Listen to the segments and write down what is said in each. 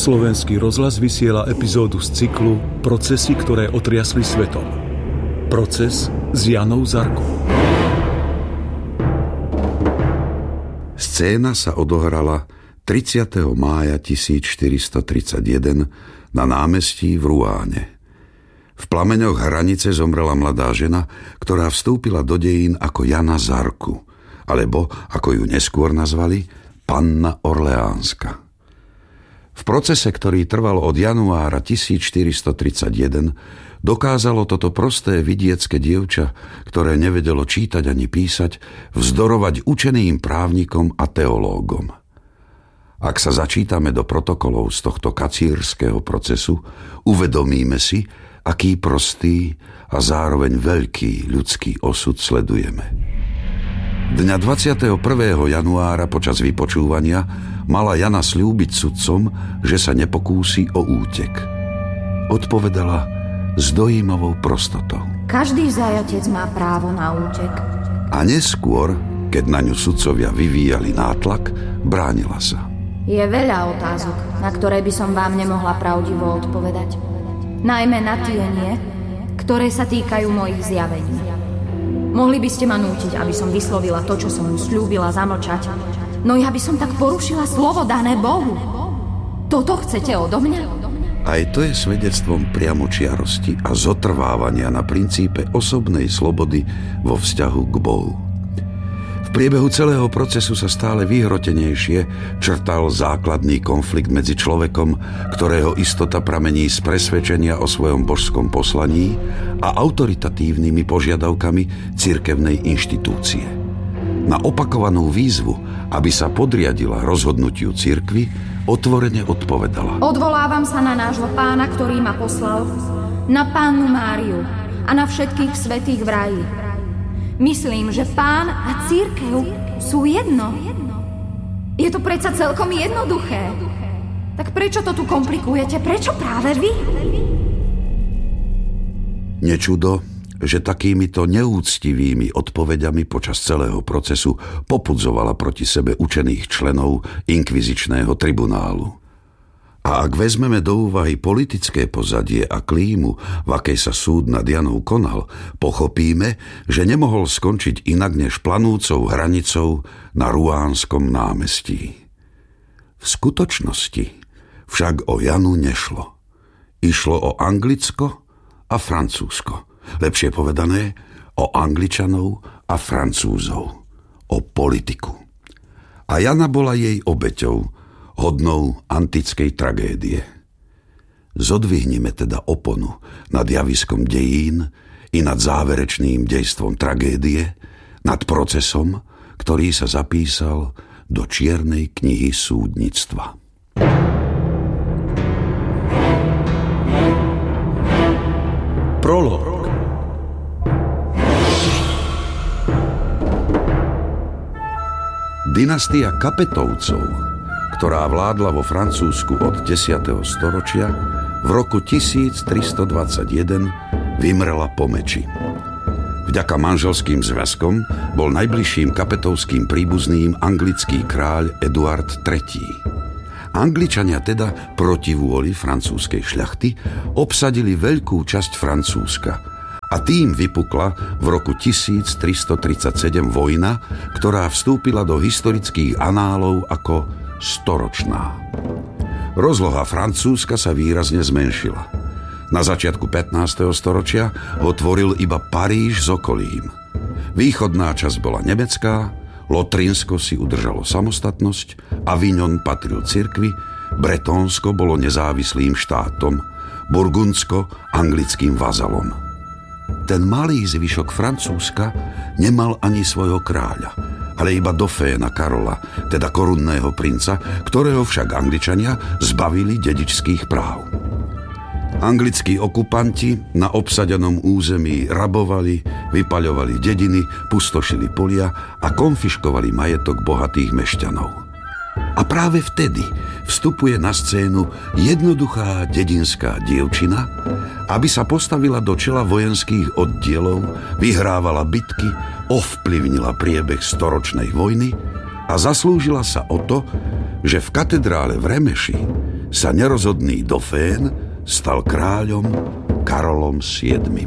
Slovenský rozhlas vysiela epizódu z cyklu Procesy, ktoré otriasli svetom. Proces s Janou Zarkou. Scéna sa odohrala 30. mája 1431 na námestí v Ruáne. V plameňoch hranice zomrela mladá žena, ktorá vstúpila do dejín ako Jana Zarku, alebo, ako ju neskôr nazvali, Panna Orleánska. V procese, ktorý trval od januára 1431, dokázalo toto prosté vidiecké dievča, ktoré nevedelo čítať ani písať, vzdorovať učeným právnikom a teológom. Ak sa začítame do protokolov z tohto kacírskeho procesu, uvedomíme si, aký prostý a zároveň veľký ľudský osud sledujeme. Dňa 21. januára počas vypočúvania mala Jana sľúbiť sudcom, že sa nepokúsi o útek. Odpovedala s dojímavou prostotou. Každý zajatec má právo na útek. A neskôr, keď na ňu sudcovia vyvíjali nátlak, bránila sa. Je veľa otázok, na ktoré by som vám nemohla pravdivo odpovedať. Najmä na tie nie, ktoré sa týkajú mojich zjavení. Mohli by ste ma nútiť, aby som vyslovila to, čo som sľúbila zamlčať. No ja by som tak porušila slovo dané Bohu. Toto chcete odo mňa? Aj to je svedectvom priamočiarosti a zotrvávania na princípe osobnej slobody vo vzťahu k Bohu. V priebehu celého procesu sa stále vyhrotenejšie črtal základný konflikt medzi človekom, ktorého istota pramení z presvedčenia o svojom božskom poslaní, a autoritatívnymi požiadavkami cirkevnej inštitúcie. Na opakovanú výzvu, aby sa podriadila rozhodnutiu cirkvi, otvorene odpovedala. Odvolávam sa na nášho Pána, ktorý ma poslal, na Pannu Máriu a na všetkých svätých v raji. Myslím, že Pán a cirkev sú jedno. Je to predsa celkom jednoduché. Tak prečo to tu komplikujete? Prečo práve vy? Nečudo, že takýmito neúctivými odpoveďami počas celého procesu popudzovala proti sebe učených členov inkvizičného tribunálu. A ak vezmeme do úvahy politické pozadie a klímu, v akej sa súd nad Janou konal, pochopíme, že nemohol skončiť inak než planúcou hranicou na Ruánskom námestí. V skutočnosti však o Janu nešlo. Išlo o Anglicko a Francúzsko. Lepšie povedané, o Angličanov a Francúzov. O politiku. A Jana bola jej obeťou, hodnou antickej tragédie. Zodvihnime teda oponu nad javiskom dejín i nad záverečným dejstvom tragédie, nad procesom, ktorý sa zapísal do čiernej knihy súdnictva. Prolog. Dynastia Kapetovcov, ktorá vládla vo Francúzsku od 10. storočia, v roku 1321 vymrela po meči. Vďaka manželským zväzkom bol najbližším kapetovským príbuzným anglický kráľ Eduard III. Angličania teda proti vôli francúzskej šľachty obsadili veľkú časť Francúzska a tým vypukla v roku 1337 vojna, ktorá vstúpila do historických análov ako storočná. Rozloha Francúzska sa výrazne zmenšila. Na začiatku 15. storočia ho tvoril iba Paríž s okolím. Východná časť bola nemecká, Lotrinsko si udržalo samostatnosť, Avignon patril cirkvi, Bretónsko bolo nezávislým štátom, Burgundsko anglickým vazalom. Ten malý zvyšok Francúzska nemal ani svojho kráľa, ale iba doféna Karola, teda korunného princa, ktorého však Angličania zbavili dedičských práv. Anglickí okupanti na obsadenom území rabovali, vypaľovali dediny, pustošili polia a konfiškovali majetok bohatých mešťanov. A práve vtedy vstupuje na scénu jednoduchá dedinská dievčina, aby sa postavila do čela vojenských oddielov, vyhrávala bitky, ovplyvnila priebeh storočnej vojny a zaslúžila sa o to, že v katedrále v Remeši sa nerozhodný dofén stal kráľom Karolom VII.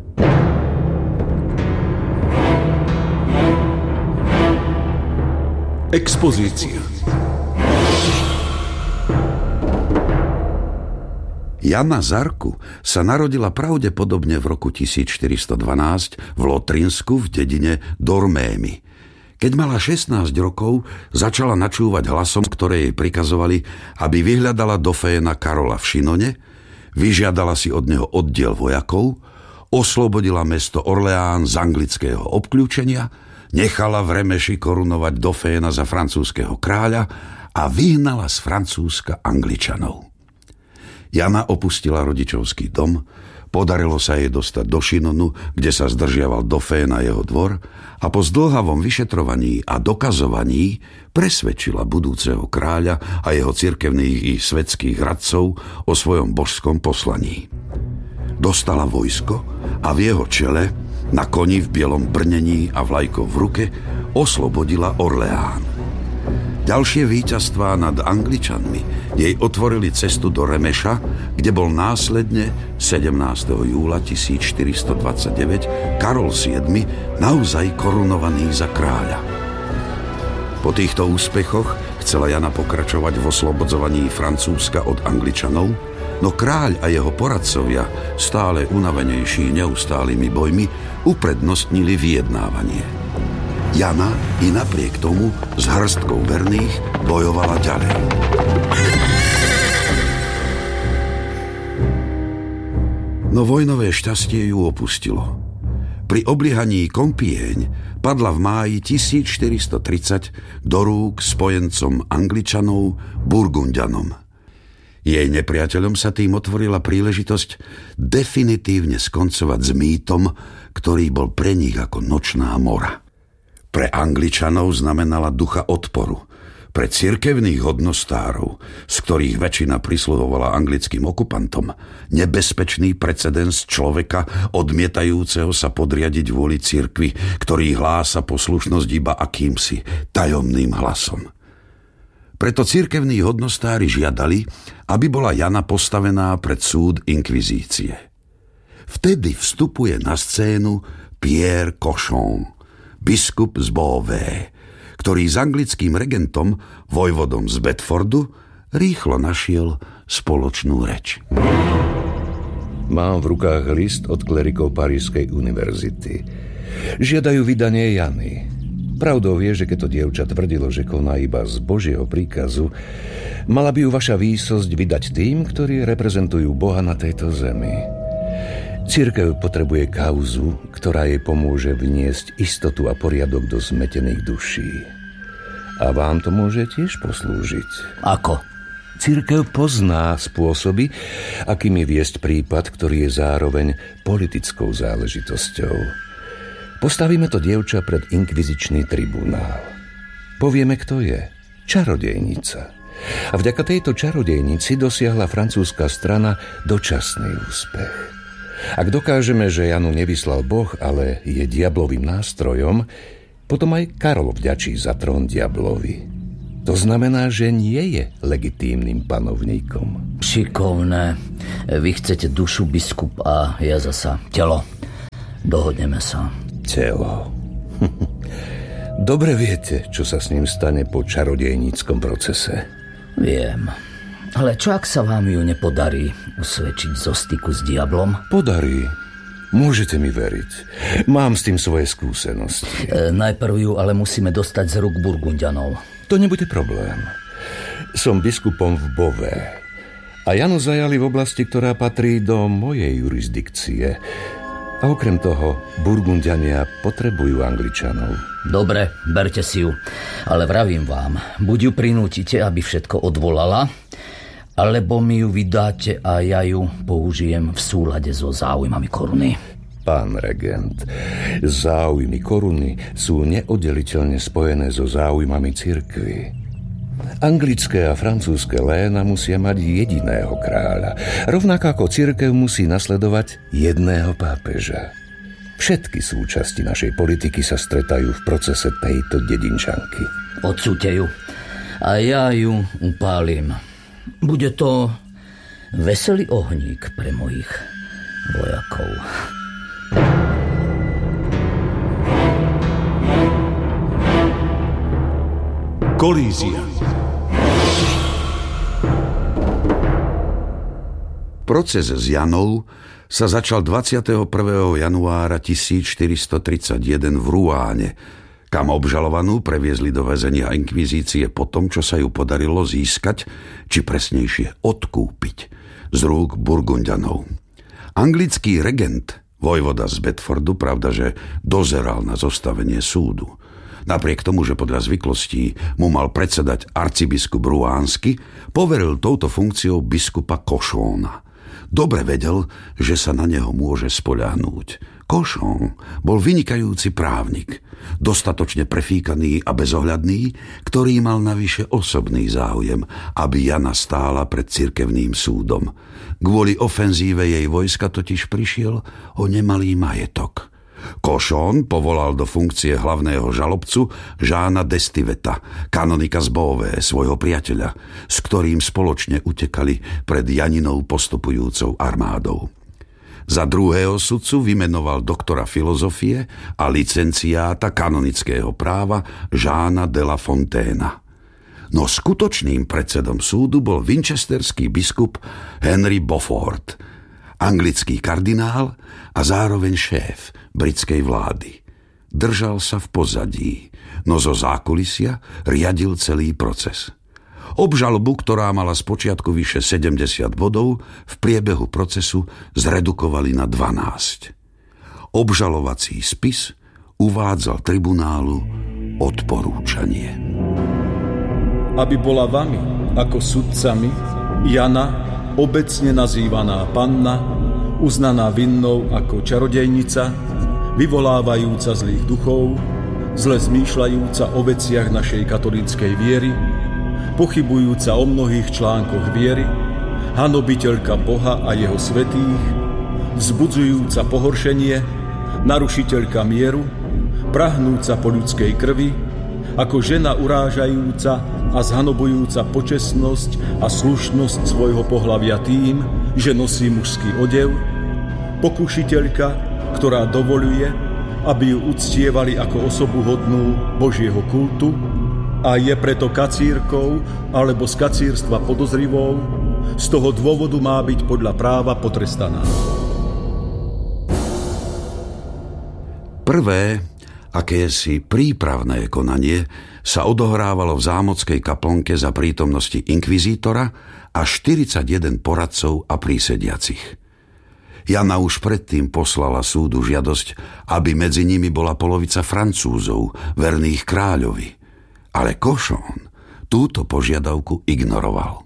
Expozícia. Jana z Arku sa narodila pravdepodobne v roku 1412 v Lotrinsku v dedine Dormémy. Keď mala 16 rokov, začala načúvať hlasom, ktoré jej prikazovali, aby vyhľadala doféna Karola v Šinone, vyžiadala si od neho oddiel vojakov, oslobodila mesto Orleán z anglického obkľúčenia, nechala v Remeši korunovať doféna za francúzskeho kráľa a vyhnala z Francúzska Angličanov. Jana opustila rodičovský dom, podarilo sa jej dostať do Šinonu, kde sa zdržiaval dofén a jeho dvor, a po zdĺhavom vyšetrovaní a dokazovaní presvedčila budúceho kráľa a jeho cirkevných i svetských radcov o svojom božskom poslaní. Dostala vojsko a v jeho čele, na koni v bielom brnení a vlajkou v ruke, oslobodila Orleán. Ďalšie víťazstvá nad Angličanmi jej otvorili cestu do Remeša, kde bol následne 17. júla 1429 Karol VII naozaj korunovaný za kráľa. Po týchto úspechoch chcela Jana pokračovať v oslobodzovaní Francúzska od Angličanov, no kráľ a jeho poradcovia, stále unavenejší neustálými bojmi, uprednostnili vyjednávanie. Jana i napriek tomu s hrstkou verných bojovala ďalej. No vojnové šťastie ju opustilo. Pri obliehaní Compiègne padla v máji 1430 do rúk spojencom Angličanov Burgundianom. Jej nepriateľom sa tým otvorila príležitosť definitívne skoncovať s mýtom, ktorý bol pre nich ako nočná mora. Pre Angličanov znamenala ducha odporu. Pre cirkevných hodnostárov, z ktorých väčšina prisluhovala anglickým okupantom, nebezpečný precedens človeka odmietajúceho sa podriadiť vôli cirkvi, ktorý hlása poslušnosť iba akýmsi tajomným hlasom. Preto cirkevní hodnostári žiadali, aby bola Jana postavená pred súd inkvizície. Vtedy vstupuje na scénu Pierre Cochon, biskup z Beauvais, ktorý s anglickým regentom, vojvodom z Bedfordu, rýchlo našiel spoločnú reč. Mám v rukách list od klerikov Parížskej univerzity. Žiadajú vydanie Jany. Pravdou je, že keď to dievča tvrdilo, že koná iba z Božieho príkazu, mala by ju vaša výsosť vydať tým, ktorí reprezentujú Boha na tejto zemi. Cirkev potrebuje kauzu, ktorá jej pomôže vniesť istotu a poriadok do zmetených duší. A vám to môže tiež poslúžiť. Ako? Cirkev pozná spôsoby, akými viesť prípad, ktorý je zároveň politickou záležitosťou. Postavíme to dievča pred inkvizičný tribunál. Povieme, kto je. Čarodejnica. A vďaka tejto čarodejnici dosiahla francúzska strana dočasný úspech. Ak dokážeme, že Janu nevyslal Boh, ale je diablovým nástrojom, potom aj Karol vďačí za trón diablovi. To znamená, že nie je legitímnym panovníkom. Šikovné. Vy chcete dušu, biskup, a ja zasa telo. Dohodneme sa. Telo. Dobre viete, čo sa s ním stane po čarodejníckom procese. Viem. Ale čo ak sa vám ju nepodarí usvedčiť zo styku s diablom? Podarí. Môžete mi veriť. Mám s tým svoje skúsenosti. Najprv ju ale musíme dostať z rúk Burgundianov. To nebude problém. Som biskupom v Beauvais. A Janu zajali v oblasti, ktorá patrí do mojej jurisdikcie. A okrem toho, Burgundiania potrebujú Angličanov. Dobre, berte si ju. Ale vravím vám, buď ju prinútite, aby všetko odvolala, alebo mi ju vydáte a ja ju použijem v súlade so záujmami koruny. Pán regent, záujmy koruny sú neoddeliteľne spojené so záujmami cirkvi. Anglické a francúzske léna musia mať jediného kráľa, rovnako ako cirkev musí nasledovať jedného pápeža. Všetky súčasti našej politiky sa stretajú v procese tejto dedinčanky. Odsúďte ju a ja ju upálim. Bude to veselý ohník pre mojich vojakov. Kolízia. Proces s Janou sa začal 21. januára 1431 v Ruáne, kam obžalovanú previezli do väzenia inkvizície po tom, čo sa ju podarilo získať, či presnejšie odkúpiť z rúk Burgunďanov. Anglický regent, vojvoda z Bedfordu, pravda, že dozeral na zostavenie súdu. Napriek tomu, že podľa zvyklostí mu mal predsedať arcibiskup Ruánsky, poveril touto funkciou biskupa Cochona. Dobre vedel, že sa na neho môže spoľahnúť. Cochon bol vynikajúci právnik, dostatočne prefíkaný a bezohľadný, ktorý mal navyše osobný záujem, aby Jana stála pred cirkevným súdom. Kvôli ofenzíve jej vojska totiž prišiel o nemalý majetok. Cochon povolal do funkcie hlavného žalobcu Jeana d'Estiveta, kanonika z Beauvais, svojho priateľa, s ktorým spoločne utekali pred Janinou postupujúcou armádou. Za druhého sudcu vymenoval doktora filozofie a licenciáta kanonického práva Jeana de la Fontaine. No skutočným predsedom súdu bol winchesterský biskup Henry Beaufort, anglický kardinál a zároveň šéf britskej vlády. Držal sa v pozadí, no zo zákulisia riadil celý proces. Obžalobu, ktorá mala spočiatku vyše 70 bodov, v priebehu procesu zredukovali na 12. Obžalovací spis uvádzal tribunálu odporúčanie. Aby bola vami ako sudcami Jana, obecne nazývaná panna, uznaná vinnou ako čarodejnica, vyvolávajúca zlých duchov, zle zmýšľajúca o veciach našej katolíckej viery, pochybujúca o mnohých článkoch viery, hanobiteľka Boha a jeho svätých, vzbudzujúca pohoršenie, narušiteľka mieru, prahnúca po ľudskej krvi, ako žena urážajúca a zhanobujúca počestnosť a slušnosť svojho pohlavia tým, že nosí mužský odev, pokušiteľka, ktorá dovoľuje, aby ju uctievali ako osobu hodnú Božieho kultu a je preto kacírkou alebo z kacírstva podozrivou, z toho dôvodu má byť podľa práva potrestaná. Prvé akési prípravné konanie sa odohrávalo v zámockej kaplnke za prítomnosti inkvizítora a 41 poradcov a prísediacich. Jana už predtým poslala súdu žiadosť, aby medzi nimi bola polovica Francúzov, verných kráľovi. Ale Cochon túto požiadavku ignoroval.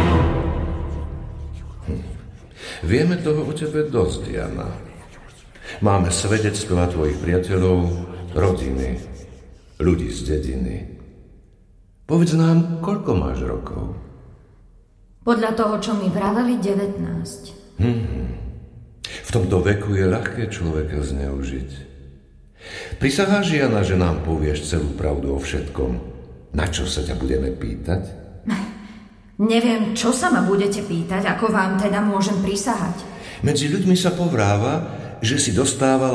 Vieme toho o tebe dosť, Jana. Máme svedectvá tvojich priateľov, rodiny, ľudí z dediny. Povedz nám, koľko máš rokov? Podľa toho, čo mi vraveli, 19. V tomto veku je ľahké človeka zneužiť. Prisaháš, Jana, že nám povieš celú pravdu o všetkom. Na čo sa ťa budeme pýtať? Neviem, čo sa ma budete pýtať, ako vám teda môžem prisahať. Medzi ľuďmi sa povráva, že si dostával